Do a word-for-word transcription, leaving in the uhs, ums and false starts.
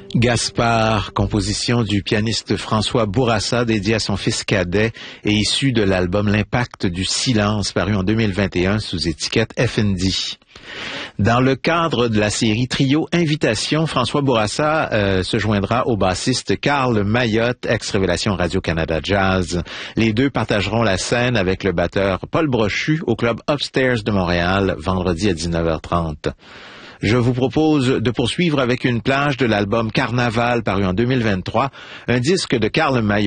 Gaspard, composition du pianiste François Bourassa, dédié à son fils cadet et issu de l'album L'impact du silence, paru en deux mille vingt et un sous étiquette F and D. Dans le cadre de la série Trio Invitation, François Bourassa euh, se joindra au bassiste Carl Mayotte, ex-Révélation Radio-Canada Jazz. Les deux partageront la scène avec le batteur Paul Brochu au club Upstairs de Montréal, vendredi à dix-neuf heures trente. Je vous propose de poursuivre avec une plage de l'album Carnaval, paru en deux mille vingt-trois, un disque de Carl Mayotte